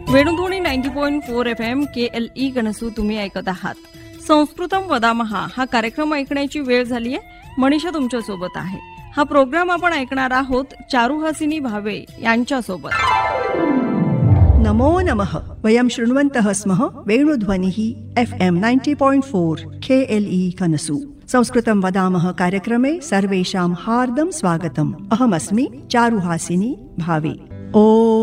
Venudhwani 90.4 FM KLE कनसू तुम्ही ऐकत आहात. संस्कृतम वदामहा हा कार्यक्रम ऐकण्याची वेळ झाली आहे. मनीषा तुमच्या सोबत आहे. हा प्रोग्राम आपण ऐकणार आहोत चारुहासिनी भावे यांच्या सोबत. नमो नमः. वयं शृण्वन्तः स्मः वेणुध्वनिः FM 90.4 KLE कनसु. संस्कृतं वदामः कार्यक्रमे सर्वेषां हार्दं स्वागतम्. अहमस्मि चारुहासिनी भावे. ओ